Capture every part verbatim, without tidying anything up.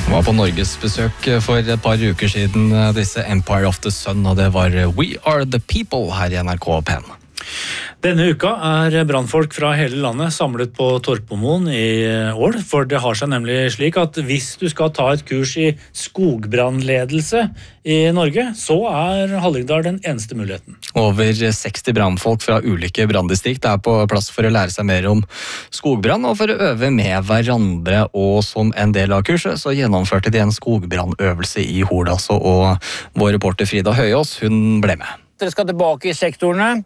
var på Norges besøk for et par uker siden, disse Empire of the Sun, og det var We Are the People her i N R K P N. Denne uka er brannfolk fra hele landet samlet på Torpomoen i Ål, for det har seg nemlig slik at hvis du skal ta et kurs i skogbrannledelse i Norge, så er Hallingdal den eneste muligheten. Over seksti brannfolk fra ulike branndistrikt er på plass for å lære seg mer om skogbrann, og for å øve med hverandre, og som en del av kurset så gjennomførte de en skogbrannøvelse i Hol, altså, og vår reporter Frida Høyås, hun ble med. Dere skal tilbake i sektorene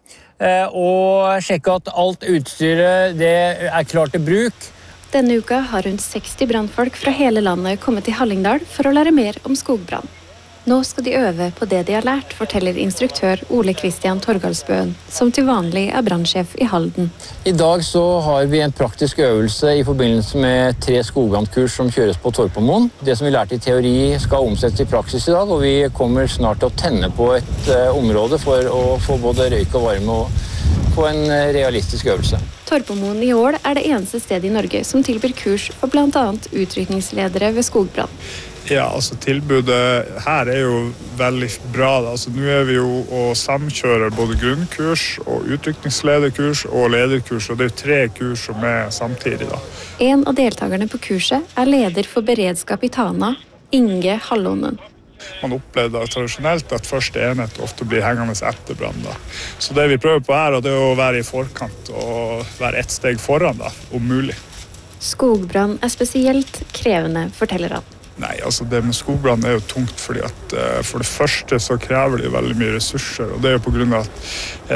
og sjekke at alt utstyret det er klart til bruk. Denne uka har rundt seksti brannfolk fra hele landet kommet til Hallingdal for å lære mer om skogbrann. Nå skal de øve på det de har lært, forteller instruktør Ole Kristian Torgalsbøen, som til vanlig er brannsjef i Halden. I dag så har vi en praktisk øvelse i forbindelse med tre skogbrandkurs som kjøres på Torpomoen. Det som vi lærte i teori skal omsettes i praksis i dag, og vi kommer snart til å tenne på et uh, område for å få både røyk og varme og få en uh, realistisk øvelse. Torpomoen i Ål er det eneste stedet i Norge som tilbyr kurs for blant annet utrykningsledere ved skogbrann. Ja, altså tilbudet her er jo veldig bra. Altså, nå er vi jo og samkjører både grunnkurs og utrykningslederkurs og lederkurs, og det er tre kurs som er samtidig da. En av deltakerne på kurset er leder for beredskap i Tana, Inge Hallonen. Man opplever tradisjonelt at første enhet ofte blir hengende etter brann da. Så det vi prøver på her, det er å være i forkant og være ett steg foran da, om mulig. Skogbrann er spesielt krevende, forteller han. Nei, altså det med skogbrann er jo tungt, fordi at uh, for det første så krever det veldig mye ressurser, og det er jo på grunn av at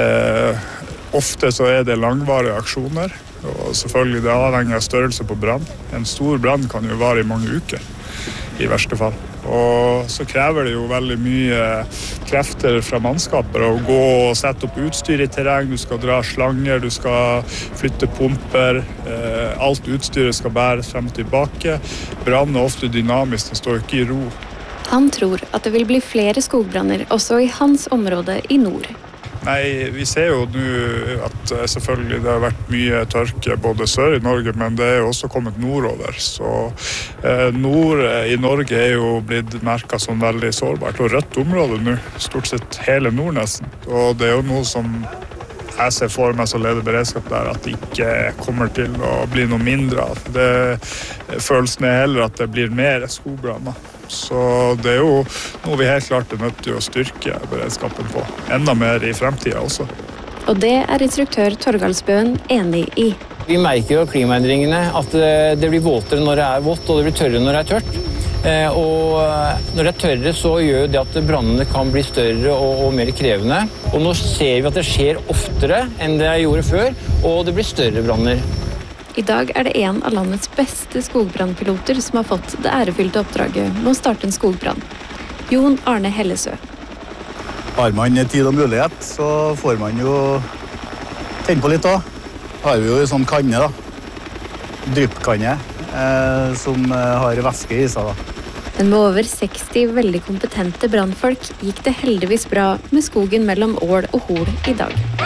uh, ofte så er det langvarige aksjoner, og selvfølgelig det avhenger av størrelse på brann. En stor brann kan jo vare i mange uker, i verste fall. Og så krever det jo veldig mye krefter fra mannskaper å gå og sette opp utstyr i terreng, du skal dra slanger, du skal flytte pumper, eh, alt utstyret skal bæres frem og tilbake. Brann er ofte dynamisk, det står ikke i ro. Han tror at det vil bli flere skogbranner også i hans område i nord. Nei, vi ser jo nå at selvfølgelig det har vært mye tørke både sør i Norge, men det er jo også kommet nordover. Så eh, nord i Norge er jo blitt merket som veldig sårbart, og rødt område nå, stort sett hele nord nesten. Og det er jo noe som jeg ser for meg som leder beredskap der, at det ikke kommer til å bli noe mindre av. Det, følelsen er heller at det blir mer skogbranner. Så det er jo noe vi helt klart er nødt til å styrke beredskapen på. Enda mer i fremtiden også. Og det er instruktør Torgalsbøen enig i. Vi merker jo klimaendringene at det blir våtere når det er vått, og det blir tørre når det er tørt. Og når det er tørre så gjør det at brannene kan bli større og, og mer krevende. Og nå ser vi at det skjer oftere enn det gjorde før, og det blir større branner. I dag er det en av landets beste skogbrannpiloter som har fått det ærefylte oppdraget med å starte en skogbrann. Jon Arne Hellesø. Har man tid og mulighet, så får man jo tenne på litt da. Har vi jo en sånn kanne da, dryppkanne, eh, som har væske i seg da. Men med over seksti veldig kompetente brannfolk gikk det heldigvis bra med skogen mellom Ål og Hol i dag.